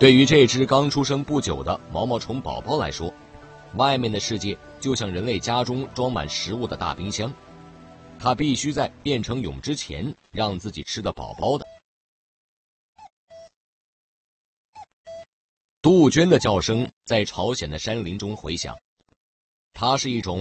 对于这只刚出生不久的毛毛虫宝宝来说，外面的世界就像人类家中装满食物的大冰箱，它必须在变成蛹之前让自己吃得饱饱的。杜鹃的叫声在朝鲜的山林中回响，它是一种